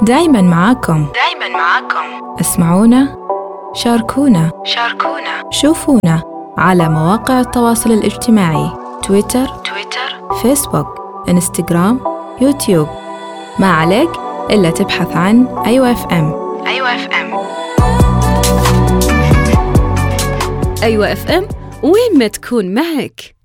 دايماً معاكم. اسمعونا، شاركونا، شوفونا على مواقع التواصل الاجتماعي: تويتر، فيسبوك، انستغرام، يوتيوب. ما عليك إلا تبحث عن أيوة اف ام. أيوة اف ام، وين ما تكون معك.